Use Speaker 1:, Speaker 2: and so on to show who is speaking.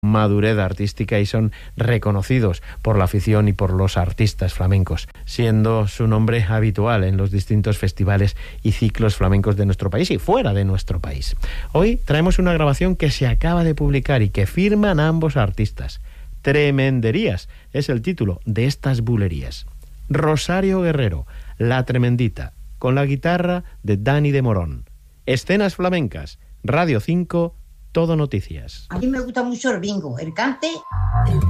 Speaker 1: madurez artística y son reconocidos por la afición y por los artistas flamencos, siendo su nombre habitual en los distintos festivales y ciclos flamencos de nuestro país y fuera de nuestro país. Hoy traemos una grabación que se acaba de publicar y que firman ambos artistas. Tremenderías es el título de estas bulerías. Rosario Guerrero, La Tremendita, con la guitarra de Dani de Morón. Escenas flamencas, Radio 5, Todo Noticias.
Speaker 2: A mí me gusta mucho el bingo, el cante.